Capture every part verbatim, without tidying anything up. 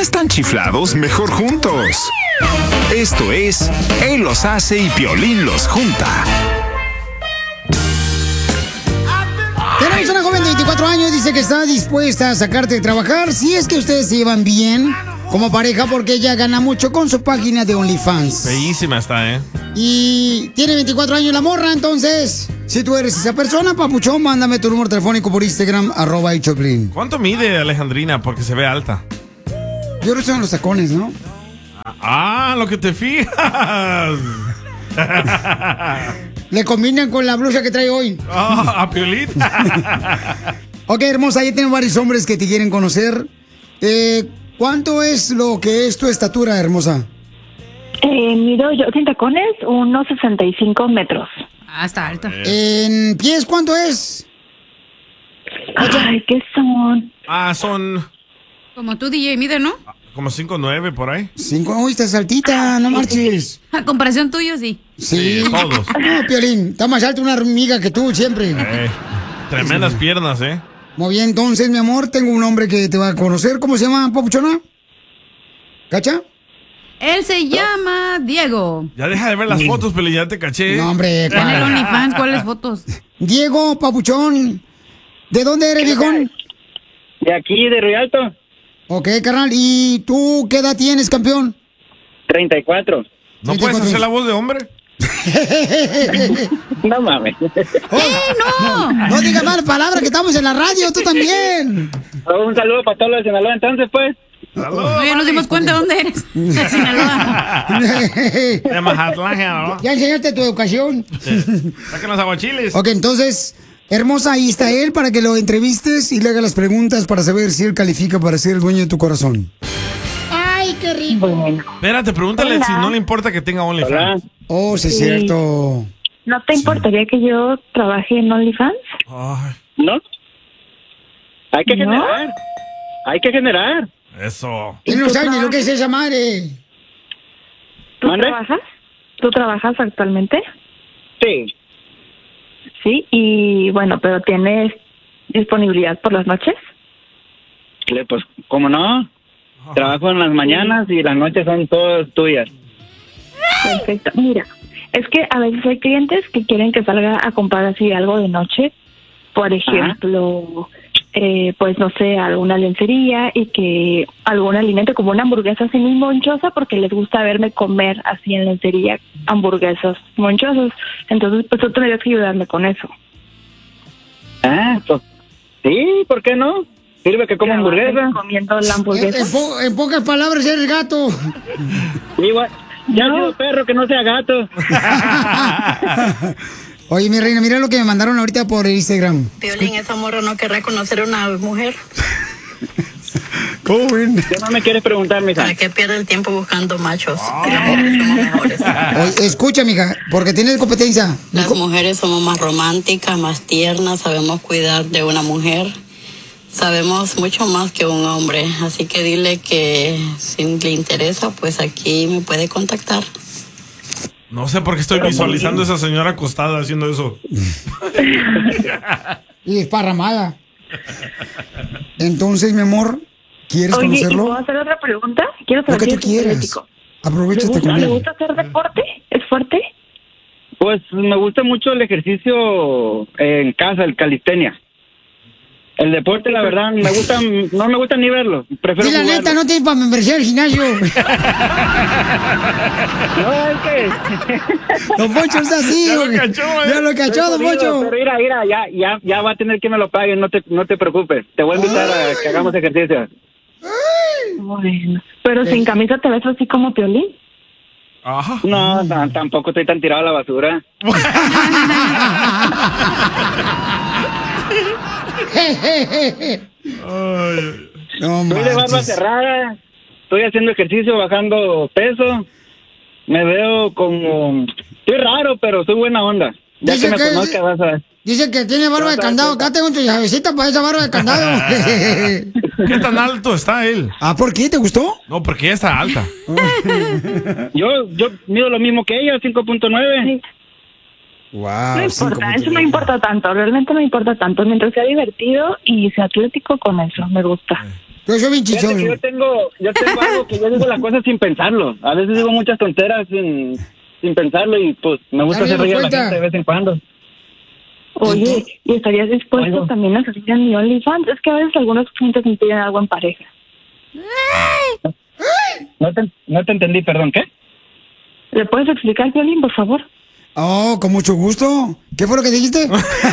están chiflados, mejor juntos. Esto es Él los hace y Piolín los junta. Tenemos una joven de veinticuatro años, dice que está dispuesta a sacarte de trabajar si es que ustedes se llevan bien como pareja, porque ella gana mucho con su página de OnlyFans. Bellísima está, ¿eh? Y tiene veinticuatro años la morra, entonces, si tú eres esa persona, papuchón, mándame tu número telefónico por Instagram, arroba el Choplin. ¿Cuánto mide Alejandrina? Porque se ve alta. Yo creo que son los tacones, ¿no? Ah, lo que te fijas. Le combinan con la blusa que trae hoy. Oh, a Piolín. Ok, hermosa, ya tenemos varios hombres que te quieren conocer. Eh, ¿Cuánto es lo que es tu estatura, hermosa? Eh, mido yo sin tacones, unos sesenta y cinco metros. Ah, está alta. ¿En pies cuánto es? Ay, ¿qué son? Ah, son Como tú, D J, mide, ¿no? como cinco nueve por ahí. Cinco, uy, estás altita, no marches. A comparación tuyo, sí. Sí. Sí, todos. No, Piolín, está más alta una hormiga que tú siempre. Eh, tremendas piernas, ¿eh? Muy bien, entonces, mi amor, tengo un hombre que te va a conocer. ¿Cómo se llama, papuchona? ¿Cacha? Él se llama Diego. Ya deja de ver las fotos, Piolín, ya te caché. No, hombre. En el OnlyFans, ¿cuáles fotos? Diego, papuchón. ¿De dónde eres, viejón? De aquí, de Río Alto. Ok, carnal. ¿Y tú qué edad tienes, campeón? treinta y cuatro. ¿No puedes hacer la voz de hombre? No mames. Oh, no! No digas malas palabras, que estamos en la radio, tú también. Oh, un saludo para todos los de Sinaloa, entonces, pues. No, ya nos dimos cuenta dónde eres. De Sinaloa. De Mazatlán, ¿no? Ya enseñaste tu educación. Sí. Saquen los aguachiles. Ok, entonces, hermosa, ahí está él para que lo entrevistes y le hagas las preguntas para saber si él califica para ser el dueño de tu corazón. ¡Ay, qué rico! Bueno. Espérate, pregúntale Hola. si no le importa que tenga OnlyFans. Oh, sí, es Sí. cierto. ¿No te importaría que yo trabaje en OnlyFans? Ay, ¿No? Hay que ¿No? generar. Hay que generar. eso. Él no sabe ni lo que es esa madre. ¿Tú ¿Mande? trabajas? ¿Tú trabajas actualmente? Sí. Sí, y bueno, pero ¿tienes disponibilidad por las noches? Le- Pues, ¿cómo no? Trabajo en las mañanas y las noches son todas tuyas. Perfecto. Mira, es que a veces hay clientes que quieren que salga a comprar así algo de noche. Por ejemplo, eh, pues no sé, alguna lencería y que algún alimento como una hamburguesa así muy monchosa porque les gusta verme comer así en lencería hamburguesas monchosas. Entonces, pues tú tendrías que ayudarme con eso. Ah, pues, sí, ¿por qué no? Sirve que como hamburguesa. Comiendo la En, hamburguesa. en po- en pocas palabras, eres gato. Igual, ya No. ha sido perro que no sea gato. Oye, mi reina, mira lo que me mandaron ahorita por Instagram. Piolín, esa morra no querrá conocer a una mujer. ¿Cómo ven? ¿Qué más me quieres preguntar, mija? ¿Para qué pierde el tiempo buscando machos? Que las mujeres somos mejores. Oye, escucha, mija, porque tienes competencia. Las mujeres somos más románticas, más tiernas, sabemos cuidar de una mujer. Sabemos mucho más que un hombre, así que dile que si le interesa, pues aquí me puede contactar. No sé por qué estoy visualizando a esa señora acostada haciendo eso. Y desparramada. Entonces, mi amor, ¿quieres Oye, ¿y conocerlo? puedo hacer otra pregunta? Quiero Lo saber que si tú es quieras. atlético. ¿Le Aprovechate gusta, con ¿Le él. gusta hacer deporte? ¿Es fuerte? Pues me gusta mucho el ejercicio en casa, el calistenia. El deporte, la verdad, me gusta, no me gusta ni verlo. Prefiero Sí, la jugarlo. neta, no tienes para membresía del gimnasio. No, es que... Don Poncho es así. Ya lo güey. cachó, ¿eh? Ya lo cachó, Don Pero, Poncho. Pero mira, mira, ya, ya, ya va a tener que me lo paguen, no te, no te preocupes. Te voy a invitar a que hagamos ejercicio. Bueno. Pero sin camisa te ves así como Piolín. Ajá. No, t- tampoco estoy tan tirado a la basura. Ay, No Estoy de barba manches. cerrada, estoy haciendo ejercicio, bajando peso. Me veo como... Estoy raro, pero soy buena onda. Ya Dice que me que- conozcas vas a ver. Dice que tiene barba de candado. Acá tengo tu llavecita para esa barba de candado. ¿qué tan alto está él? Ah, ¿por qué? ¿Te gustó? No, porque ella está alta. Ah. Yo, yo mido lo mismo que ella, cinco punto nueve. Wow, No cinco importa, puntos. eso no importa tanto, realmente no importa tanto. Mientras sea divertido y sea atlético, con eso me gusta. Yo soy bien Fíjate que yo tengo, yo tengo algo que yo digo las cosas sin pensarlo. A veces digo muchas tonteras sin, sin pensarlo y pues me gusta hacer reír a la gente de vez en cuando. Oye, ¿y estarías dispuesto Oigo. también a salir en mi OnlyFans? Es que a veces algunos clientes me piden algo en pareja. No te, no te entendí, perdón, ¿qué? ¿Le puedes explicar, Violín, por favor? Oh, con mucho gusto. ¿Qué fue lo que dijiste?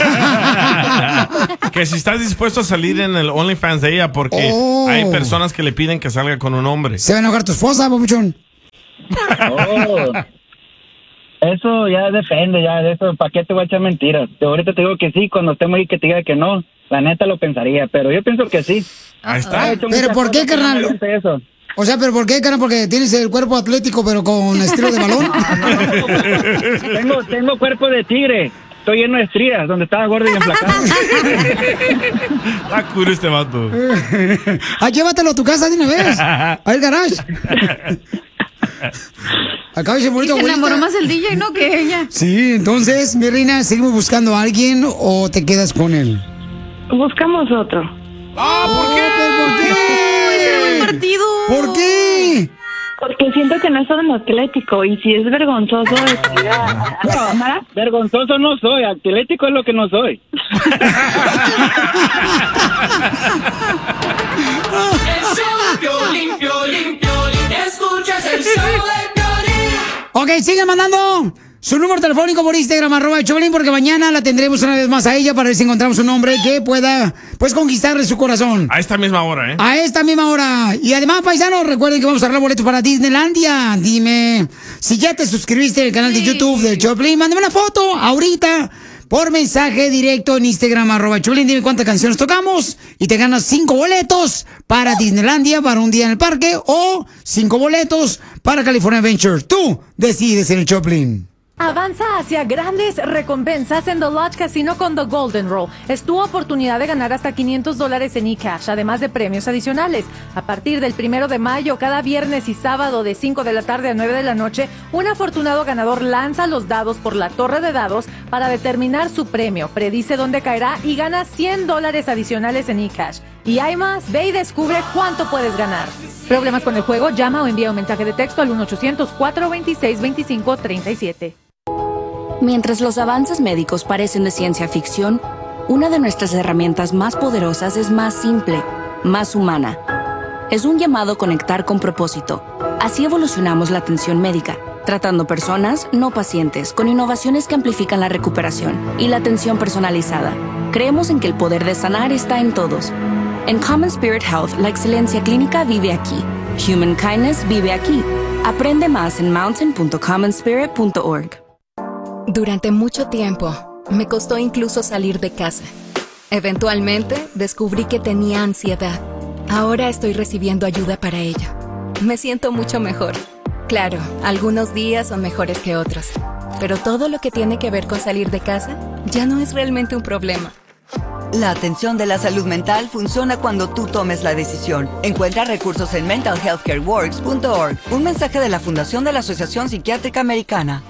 Que si estás dispuesto a salir en el OnlyFans de ella, porque Oh. hay personas que le piden que salga con un hombre. Se va a enojar tu esposa, papuchón. Oh, eso ya depende, ya de eso, ¿para qué te voy a echar mentiras? Yo ahorita te digo que sí, cuando estemos ahí que te diga que no, la neta lo pensaría, pero yo pienso que sí. Ahí Ah, está. ¿Pero por qué, que no me carnal? gusta eso. O sea, ¿pero por qué, carnal? Porque tienes el cuerpo atlético, pero con estilo de balón. Tengo, tengo cuerpo de tigre, estoy lleno de estrías, donde estaba gordo y enflacado. Está cool este vato. Ah, llévatelo a tu casa de una vez. Al garage. Acaba de ser bonito, Se enamoró abuelita. más el D J, ¿no? Que ella. Sí, entonces, mi reina, ¿seguimos buscando a alguien o te quedas con él? Buscamos otro. ¡Ah, ¿por qué? ¿Por qué? ¡Ese era buen partido! ¿Por qué? Porque siento que no es tan atlético y si es vergonzoso de salir a, a la cámara. Vergonzoso no soy, atlético es lo que no soy. Piolín, Piolín, Piolín, escuchas el show de Piolín. Ok, sigan mandando su número telefónico por Instagram, arroba Choplin, porque mañana la tendremos una vez más a ella para ver si encontramos un hombre que pueda, pues, conquistarle su corazón. A esta misma hora, ¿eh? A esta misma hora. Y además, paisanos, recuerden que vamos a arreglar boletos para Disneylandia. Dime si ya te suscribiste al canal de YouTube de Choplin. Mándame una foto ahorita por mensaje directo en Instagram, arroba Choplin. Dime cuántas canciones tocamos y te ganas cinco boletos para Disneylandia para un día en el parque o cinco boletos para California Adventure. Tú decides en el Choplin. Avanza hacia grandes recompensas en The Lodge Casino con The Golden Roll. Es tu oportunidad de ganar hasta quinientos dólares en eCash, además de premios adicionales. A partir del primero de mayo, cada viernes y sábado de cinco de la tarde a nueve de la noche, un afortunado ganador lanza los dados por la torre de dados para determinar su premio, predice dónde caerá y gana cien dólares adicionales en eCash. Y hay más, ve y descubre cuánto puedes ganar. ¿Problemas con el juego? Llama o envía un mensaje de texto al uno ochocientos, cuatro veintiséis, veinticinco treinta y siete. Mientras los avances médicos parecen de ciencia ficción, una de nuestras herramientas más poderosas es más simple, más humana. Es un llamado a conectar con propósito. Así evolucionamos la atención médica, tratando personas, no pacientes, con innovaciones que amplifican la recuperación y la atención personalizada. Creemos en que el poder de sanar está en todos. En Common Spirit Health, la excelencia clínica vive aquí. Human Kindness vive aquí. Aprende más en mountain punto common spirit punto org. Durante mucho tiempo, me costó incluso salir de casa. Eventualmente, descubrí que tenía ansiedad. Ahora estoy recibiendo ayuda para ello. Me siento mucho mejor. Claro, algunos días son mejores que otros. Pero todo lo que tiene que ver con salir de casa ya no es realmente un problema. La atención de la salud mental funciona cuando tú tomes la decisión. Encuentra recursos en mental health care works punto org. Un mensaje de la Fundación de la Asociación Psiquiátrica Americana.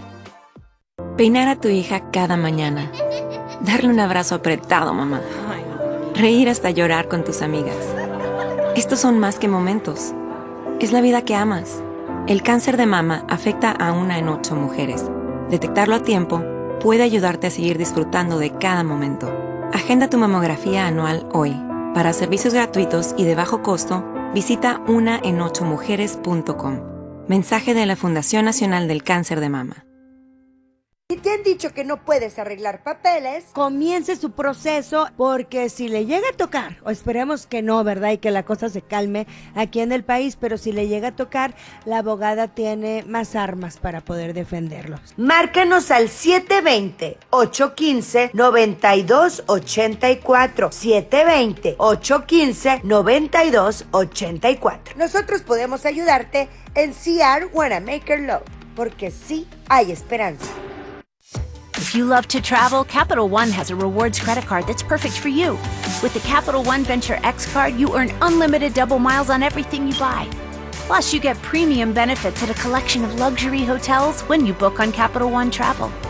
Peinar a tu hija cada mañana. Darle un abrazo apretado, mamá. Reír hasta llorar con tus amigas. Estos son más que momentos. Es la vida que amas. El cáncer de mama afecta a una en ocho mujeres. Detectarlo a tiempo puede ayudarte a seguir disfrutando de cada momento. Agenda tu mamografía anual hoy. Para servicios gratuitos y de bajo costo, visita una en ocho mujeres punto com. Mensaje de la Fundación Nacional del Cáncer de Mama. Si te han dicho que no puedes arreglar papeles, comience su proceso, porque si le llega a tocar, o esperemos que no, ¿verdad? Y que la cosa se calme aquí en el país, pero si le llega a tocar, la abogada tiene más armas para poder defenderlos. Márcanos al siete dos cero, ocho uno cinco, nueve dos ocho cuatro. siete dos cero, ocho uno cinco, nueve dos ocho cuatro. Nosotros podemos ayudarte en C R Wanamaker Law, porque sí hay esperanza. If you love to travel, Capital One has a rewards credit card that's perfect for you. With the Capital One Venture X card, you earn unlimited double miles on everything you buy. Plus, you get premium benefits at a collection of luxury hotels when you book on Capital One Travel.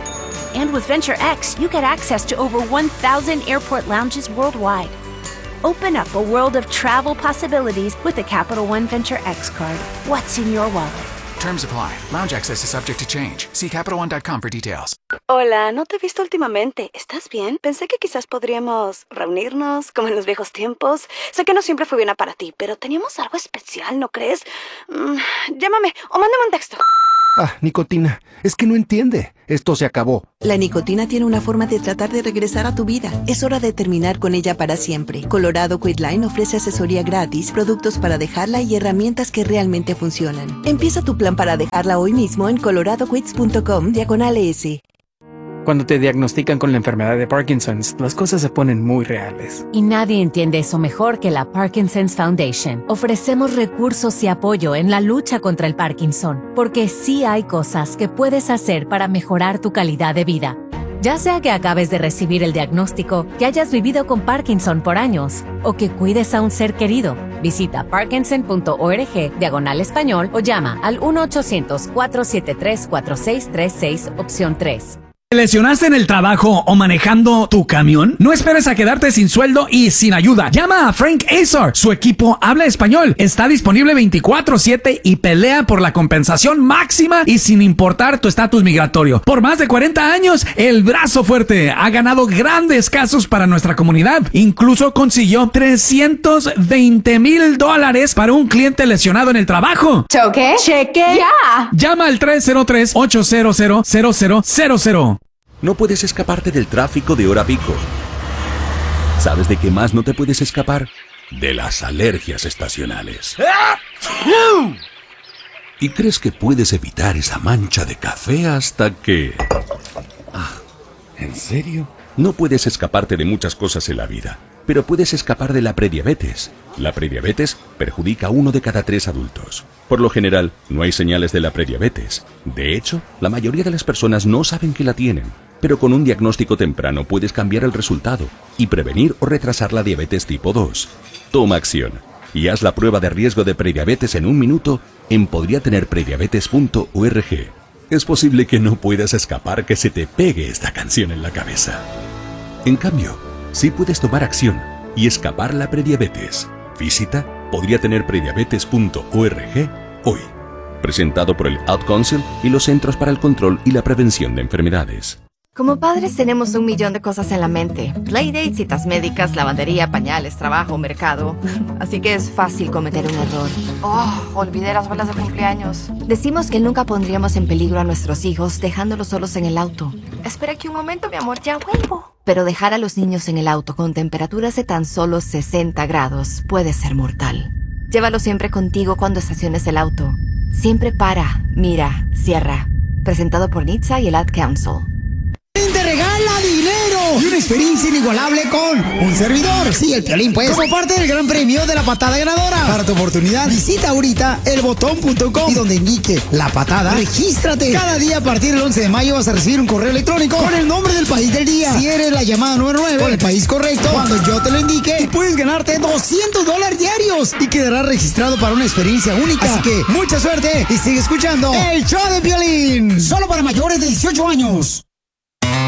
And with Venture X, you get access to over one thousand airport lounges worldwide. Open up a world of travel possibilities with the Capital One Venture X card. What's in your wallet? Terms apply. Lounge access is subject to change. See Capital One dot com for details. Hola, no te he visto últimamente. ¿Estás bien? Pensé que quizás podríamos reunirnos como en los viejos tiempos. Sé que no siempre fue buena para ti, pero teníamos algo especial, ¿no crees? Mm, llámame o mándame un texto. Ah, nicotina. Es que no entiende. Esto se acabó. La nicotina tiene una forma de tratar de regresar a tu vida. Es hora de terminar con ella para siempre. Colorado Quitline ofrece asesoría gratis, productos para dejarla y herramientas que realmente funcionan. Empieza tu plan para dejarla hoy mismo en colorado quits punto com diagonal S. Cuando te diagnostican con la enfermedad de Parkinson's, las cosas se ponen muy reales. Y nadie entiende eso mejor que la Parkinson's Foundation. Ofrecemos recursos y apoyo en la lucha contra el Parkinson, porque sí hay cosas que puedes hacer para mejorar tu calidad de vida. Ya sea que acabes de recibir el diagnóstico, que hayas vivido con Parkinson por años, o que cuides a un ser querido, visita parkinson punto org diagonal español o llama al uno ochocientos, cuatro siete tres, cuatro seis tres seis, opción tres. ¿Te lesionaste en el trabajo o manejando tu camión? No esperes a quedarte sin sueldo y sin ayuda. Llama a Frank Azar. Su equipo habla español. Está disponible veinticuatro siete y pelea por la compensación máxima y sin importar tu estatus migratorio. Por más de cuarenta años, el brazo fuerte ha ganado grandes casos para nuestra comunidad. Incluso consiguió trescientos veinte mil dólares para un cliente lesionado en el trabajo. ¿Choque? ¿Cheque? ¡Ya! Llama al tres cero tres, ocho cero cero, cero cero cero cero. No puedes escaparte del tráfico de hora pico. ¿Sabes de qué más no te puedes escapar? De las alergias estacionales. ¿Y crees que puedes evitar esa mancha de café hasta que... Ah, ¿en serio? No puedes escaparte de muchas cosas en la vida, pero puedes escapar de la prediabetes. La prediabetes perjudica a uno de cada tres adultos. Por lo general, no hay señales de la prediabetes. De hecho, la mayoría de las personas no saben que la tienen. Pero con un diagnóstico temprano puedes cambiar el resultado y prevenir o retrasar la diabetes tipo dos. Toma acción y haz la prueba de riesgo de prediabetes en un minuto en podría tener prediabetes punto org. Es posible que no puedas escapar que se te pegue esta canción en la cabeza. En cambio, sí puedes tomar acción y escapar la prediabetes. Visita podría tener prediabetes punto org hoy. Presentado por el Ad Council y los Centros para el Control y la Prevención de Enfermedades. Como padres tenemos un millón de cosas en la mente. Playdates, citas médicas, lavandería, pañales, trabajo, mercado. Así que es fácil cometer un error. Oh, olvidé las bolas de cumpleaños. Decimos que nunca pondríamos en peligro a nuestros hijos dejándolos solos en el auto. Espera aquí un momento, mi amor, ya vuelvo. Pero dejar a los niños en el auto con temperaturas de tan solo sesenta grados puede ser mortal. Llévalo siempre contigo cuando estaciones el auto. Siempre para, mira, cierra. Presentado por N H T S A y el Ad Council. Te regala dinero y una experiencia inigualable con un servidor. Sí, el Piolín, pues. Como parte del gran premio de la patada ganadora. Para tu oportunidad, visita ahorita el botón punto com y donde indique la patada, regístrate. Cada día a partir del once de mayo vas a recibir un correo electrónico con el nombre del país del día. Si eres la llamada número nueve con el país correcto, cuando yo te lo indique, puedes ganarte doscientos dólares diarios y quedarás registrado para una experiencia única. Así que mucha suerte y sigue escuchando el show de Piolín. Solo para mayores de dieciocho años.